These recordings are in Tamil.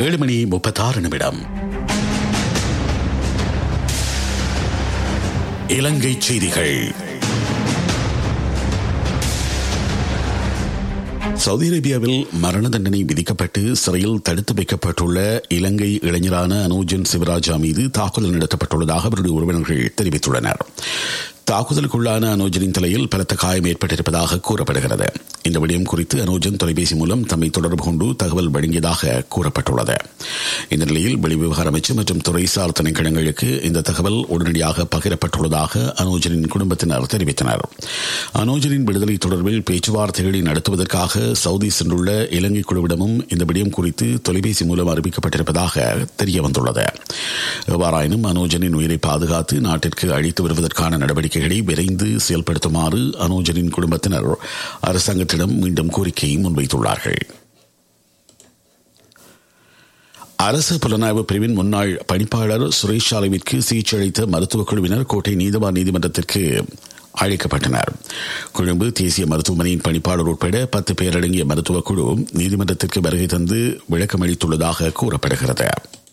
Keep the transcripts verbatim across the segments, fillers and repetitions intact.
ஏழு மணி முப்பத்தாறு நிமிடம். இலங்கை செய்திகள். சவுதி அரேபியாவில் மரண தண்டனை விதிக்கப்பட்டு சிறையில் தடுத்து வைக்கப்பட்டுள்ள இலங்கை இளைஞரான அனோஜன் சிவராஜா மீது தாக்குதல் நடத்தப்பட்டுள்ளதாக அவருடைய உறவினர்கள் தெரிவித்துள்ளனர். தாக்குதலுக்குள்ளான அனோஜனின் தலையில் பலத்த காயம் ஏற்பட்டிருப்பதாக கூறப்படுகிறது. இந்த விடயம் குறித்து அனோஜன் தொலைபேசி மூலம் தம்மை தொடர்பு கொண்டு தகவல் வழங்கியதாக கூறப்பட்டுள்ளது. இந்த நிலையில் வெளிவிவகார அமைச்சு மற்றும் துறைசார் திணைக்களங்களுக்கு இந்த தகவல் உடனடியாக பகிரப்பட்டுள்ளதாக அனோஜனின் குடும்பத்தினர் தெரிவித்தனர். அனோஜனின் விடுதலை தொடர்பில் பேச்சுவார்த்தைகளை நடத்துவதற்காக சவுதி சென்றுள்ள இலங்கை குழுவிடமும் இந்த விடயம் குறித்து தொலைபேசி மூலம் அறிவிக்கப்பட்டிருப்பதாக தெரியவந்துள்ளது. எவ்வாறாயினும் அனோஜனின் உயிரை பாதுகாத்து நாட்டிற்கு அழைத்து வருவதற்கான நடவடிக்கை விரைந்து செயல்படுத்துமாறு அனோஜனின் குடும்பத்தினர் அரசாங்கத்திடம் மீண்டும் கோரிக்கை முன்வைத்துள்ளார்கள். அரசு புலனாய்வு பிரிவின் முன்னாள் பணிப்பாளர் சுரேஷ் சாலைவிற்கு சிகிச்சை அளித்த மருத்துவக் குழுவினர் கோட்டை நீதவான் நீதிமன்றத்திற்கு அழைக்கப்பட்டனர். கொழும்பு தேசிய மருத்துவமனையின் பணிப்பாளர் உட்பட பத்து பேர் அடங்கிய மருத்துவக் குழு நீதிமன்றத்திற்கு வருகை தந்து விளக்கமளித்துள்ளதாக கூறப்படுகிறது.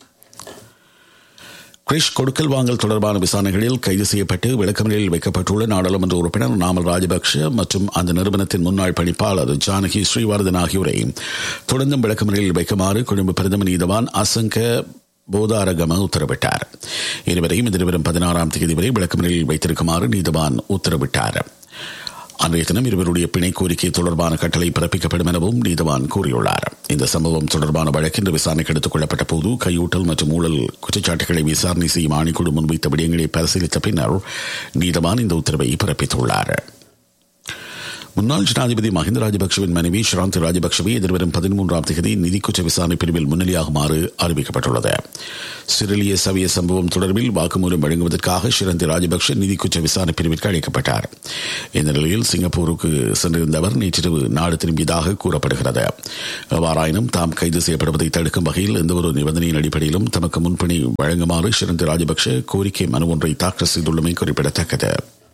கிரிஷ் கொடுக்கல் வாங்கல் தொடர்பான விசாரணைகளில் கைது செய்யப்பட்டு விளக்கமறியலில் வைக்கப்பட்டுள்ள நாடாளுமன்ற உறுப்பினர் நாமல் ராஜபக்ஷ மற்றும் அந்த நிறுவனத்தின் முன்னாள் பணிப்பாளர் ஜானகி ஸ்ரீவர்தன் ஆகியோரை தொடர்ந்தும் விளக்கமறியலில் வைக்குமாறு கொழும்பு பிரதம நீதவான் அசங்க போதாரகம உத்தரவிட்டார். இருவரையும் எதிர்வரும் பதினாறாம் தேதி வரை விளக்கமறியலில் வைத்திருக்குமாறு நீதவான் உத்தரவிட்டார். அன்றைய தினம் இருவருடைய பிணை கோரிக்கை தொடர்பான கட்டளை பிறப்பிக்கப்படும் எனவும் நீதவான் கூறியுள்ளார். இந்த சம்பவம் தொடர்பான வழக்கு இன்று விசாரணைக்கு எடுத்துக் கொள்ளப்பட்ட போது கையூட்டல் மற்றும் ஊழல் குற்றச்சாட்டுகளை விசாரணை செய்யும் ஆணைக்குழு முன்வைத்த விடயங்களை பரிசீலித்த பின்னர் நீதவான் இந்த உத்தரவை பிறப்பித்துள்ளார். முன்னாள் ஜனாதிபதி மஹிந்த ராஜபக்சவின் மனைவி ஷிராந்தி ராஜபக்சவை எதிர்வரும் பதிமூன்றாம் தேதி நிதி குற்ற விசாரணை பிரிவில் முன்னிலையாகுமாறு அறிவிக்கப்பட்டுள்ளது. சிறிலிய சவிய சம்பவம் தொடர்பில் வாக்குமூலம் வழங்குவதற்காக ஷிராந்தி ராஜபக்ஷ நிதி குற்ற விசாரணை பிரிவிற்கு அழைக்கப்பட்டார். இந்த நிலையில் சிங்கப்பூருக்கு சென்றிருந்த அவர் நேற்றிரவு நாடு திரும்பியதாக கூறப்படுகிறது. எவ்வாறாயினும் தாம் கைது செய்யப்படுவதை தடுக்கும் வகையில் எந்தவொரு நிபந்தனையின் அடிப்படையிலும் தமக்கு முன்பிணை வழங்குமாறு ஷிராந்தி ராஜபக்ஷ கோரிக்கை மனு ஒன்றை தாக்கல் செய்துள்ளமை குறிப்பிடத்தக்கது.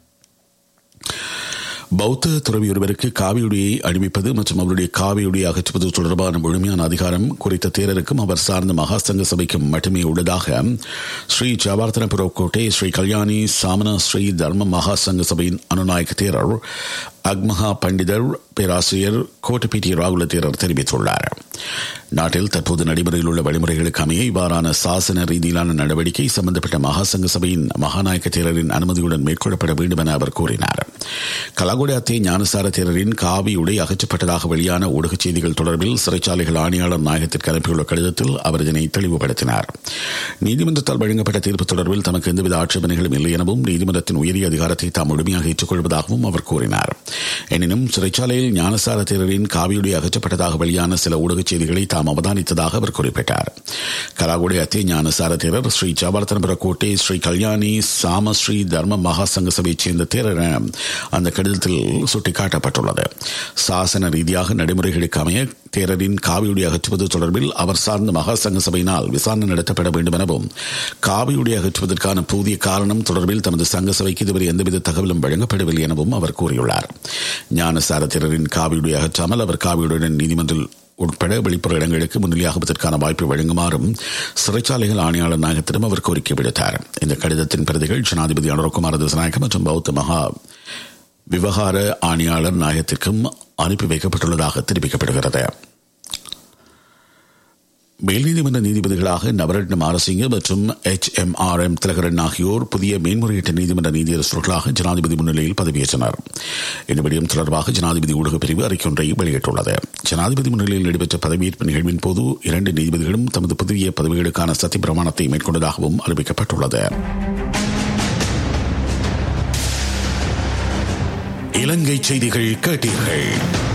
பௌத்த துறவி ஒருவருக்கு காவியுடையை அணிவிப்பது மற்றும் அவருடைய காவியுடையை அகற்றுவது தொடர்பான முழுமையான அதிகாரம் குறித்த தேரருக்கும் அவர் சார்ந்த மகாசங்க சபைக்கும் மட்டுமே உள்ளதாக ஸ்ரீ ஜவார்த்தன புரோக்கோட்டை ஸ்ரீ கல்யாணி சாமன ஸ்ரீ தர்ம மகாசங்க சபையின் அனுநாயக தேரர் அக்மஹா பண்டிதர் பேராசிரியர் கோட்டபீட்டி ராகுல தேரர் தெரிவித்துள்ளார். நாட்டில் தற்போது நடைமுறையில் உள்ள வழிமுறைகளுக்கு அமைய இவ்வாறான சாசன ரீதியிலான நடவடிக்கை சம்பந்தப்பட்ட மகாசங்க சபையின் மகாநாயக்க தேரரின் அனுமதியுடன் மேற்கொள்ளப்பட வேண்டும் என அவர் கூறினார். கலாகொடை அத்தே ஞானசார தேரரின் காவி உடை அகற்றப்பட்டதாக வெளியான ஊடகச் செய்திகள் தொடர்பில் சிறைச்சாலைகள் ஆணையாளர் நாயகத்திற்கு அனுப்பியுள்ள கடிதத்தில் அவர் இதனை தெளிவுபடுத்தினார். நீதிமன்றத்தால் வழங்கப்பட்ட தீர்ப்பு தொடர்பில் தமக்கு எந்தவித ஆட்சேபனைகளும் இல்லை எனவும் நீதிமன்றத்தின் உயரிய அதிகாரத்தை தாம் முழுமையாக ஏற்றுக்கொள்வதாகவும் அவர் கூறினார். எனினும் சிறைச்சாலையில் ஞானசார தேரரின் காவியுடை அகற்றப்பட்டதாக வெளியான சில ஊடகச் செய்திகளை தாம் அவதானித்ததாக அவர் குறிப்பிட்டார். கலாகுடை அத்தே ஞானசார தேரர் ஸ்ரீ ஜவார்த்தனபுர கோட்டை ஸ்ரீ கல்யாணி சாம ஸ்ரீ தர்ம மகாசங்க சபையைச் சேர்ந்த தேரர் அந்த கடிதத்தில் சுட்டிக்காட்டப்பட்டுள்ளது. சாசன ரீதியாக நடைமுறைகளுக்கு அமைய தேரரின் காவியுடை அகற்றுவது தொடர்பில் அவர் சார்ந்த மகாசங்க சபையினால் விசாரணை நடத்தப்பட வேண்டும் எனவும் காவியுடை அகற்றுவதற்கான புதிய காரணம் தொடர்பில் தமது சங்க சபைக்கு இதுவரை எந்தவித தகவலும் வழங்கப்படவில்லை எனவும் அவர் கூறியுள்ளார். ஞானசார தேரரின் காவியுடை அகற்றாமல் அவர் காவியுடன் நீதிமன்றில் உட்பட வெளிப்புற இடங்களுக்கு முன்னிலையாகுவதற்கான வாய்ப்பை வழங்குமாறும் சிறைச்சாலைகள் ஆணையாளர் நாயகத்திடம் அவர் கோரிக்கை விடுத்தார். இந்த கடிதத்தின் பிரதிகள் ஜனாதிபதி அனுரகுமார திசாநாயக்க மற்றும் பௌத்த மகா விவகார ஆணையாளர் நாயகத்திற்கும் அனுப்பி வைக்கப்பட்டுள்ளதாக தெரிவிக்கப்படுகிறது. மேல் நீதிமன்ற நீதிபதிகளாக நவரட்ன மாரசிங்க மற்றும் H M R M Thilakaran ஆகியோர் புதிய மேன்முறையீட்டு நீதிமன்ற நீதியரசர்களாக ஜனாதிபதி முன்னிலையில் பதவியேற்றனர். இந்த விடயம் தொடர்பாக ஜனாதிபதி ஊடகப் பிரிவு அறிக்கை ஒன்றை வெளியிட்டுள்ளது. ஜனாதிபதி முன்னிலையில் நடைபெற்ற பதவியேற்பு நிகழ்வின் போது இரண்டு நீதிபதிகளும் தமது புதிய பதவிகளுக்கான சத்திய பிரமாணத்தை மேற்கொண்டதாகவும் அறிவிக்கப்பட்டுள்ளது. இலங்கை செய்திகள் கேட்டீர்கள்.